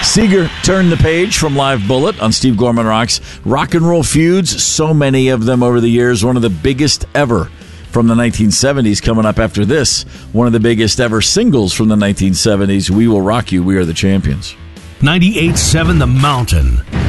Seeger turned the page from Live Bullet on Steve Gorman Rocks. Rock and roll feuds, so many of them over the years. One of the biggest ever from the 1970s coming up after this. One of the biggest ever singles from the 1970s, We Will Rock You, We Are the Champions. 98.7 The Mountain.